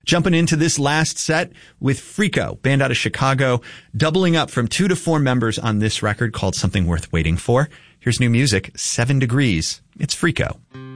Jumping into this last set with Freako, band out of Chicago, doubling up from 2 to 4 members on this record called Something Worth Waiting For. Here's new music, 7 Degrees. It's Freako.